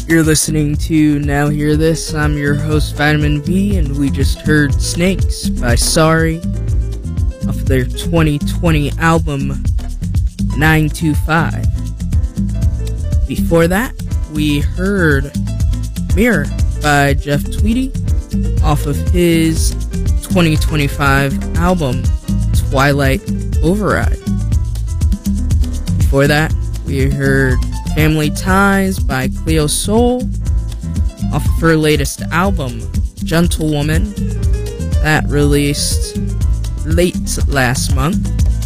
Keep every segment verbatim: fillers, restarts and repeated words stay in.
You're listening to Now Hear This. I'm your host, Vitamin V, and we just heard Snakes by Sorry off of their twenty twenty album nine two five. Before that, we heard Mirror by Jeff Tweedy off of his twenty twenty-five album Twilight Override. Before that, we heard Family Ties by Cleo Sol off of her latest album, Gentlewoman, that released late last month.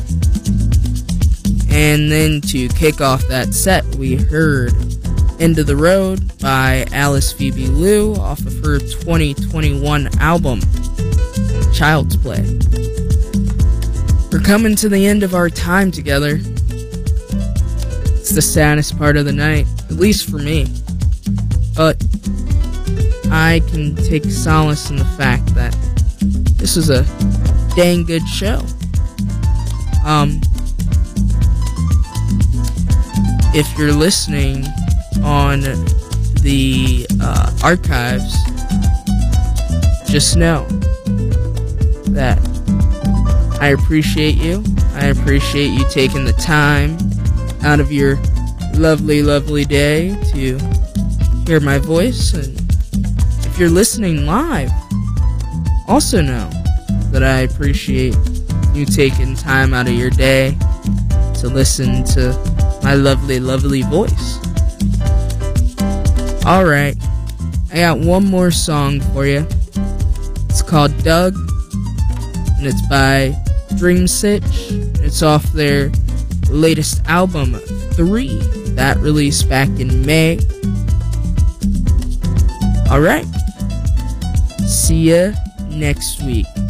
And then to kick off that set, we heard End of the Road by Alice Phoebe Liu off of her twenty twenty-one album, Child's Play. We're coming to the end of our time together. It's the saddest part of the night, at least for me. But I can take solace in the fact that this was a dang good show. Um, if you're listening on the uh, archives, just know that I appreciate you. I appreciate you taking the time out of your lovely, lovely day to hear my voice. And if you're listening live, also know that I appreciate you taking time out of your day to listen to my lovely, lovely voice. Alright, I got one more song for you. It's called Doug, and it's by Dream Sitch. It's off their latest album, three, that released back in May. Alright, see ya next week.